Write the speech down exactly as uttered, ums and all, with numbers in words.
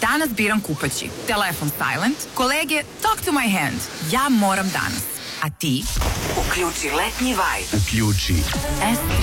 Danas biram kupaći. Telefon silent. Kolege, talk to my hand. Ja moram danas. A ti? Uključi letnji vibe. Uključi S